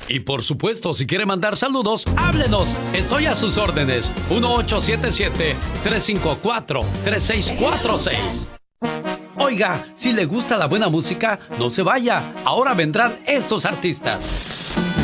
Y por supuesto, si quiere mandar saludos, háblenos. Estoy a sus órdenes. 1877-354-3646. Oiga, si le gusta la buena música, no se vaya. Ahora vendrán estos artistas.